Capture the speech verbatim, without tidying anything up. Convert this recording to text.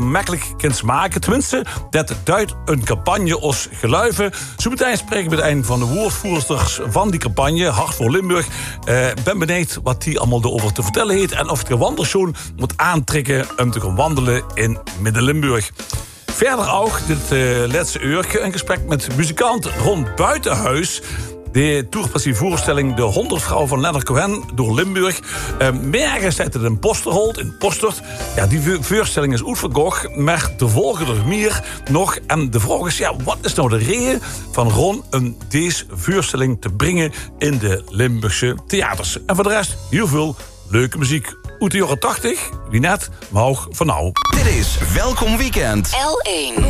makkelijk kunt maken. Tenminste, dat duidt een campagne als geluiven. Zo meteen spreken we met een van de woordvoerders van die campagne, Hart voor Limburg. Uh, ben benieuwd wat die allemaal erover te vertellen heeft en of het wandelzoen moet aantrekken om te gaan wandelen in Midden-Limburg. Verder ook dit uh, laatste uur een gesprek met muzikant Ron Buitenhuis. De toerpassievoorstelling De honderd vrouwen van Leonard Cohen door Limburg. Uh, Morgen staat het in Posterholt, in Postert. Ja, die voorstelling is uitverkocht, maar er volgen er meer nog. En de vraag is, ja, wat is nou de reden van Ron om deze voorstelling te brengen in de Limburgse theaters? En voor de rest, heel veel leuke muziek. Uit de jaren tachtig, wie net, maar ook van nou. Dit is Welkom Weekend. L één.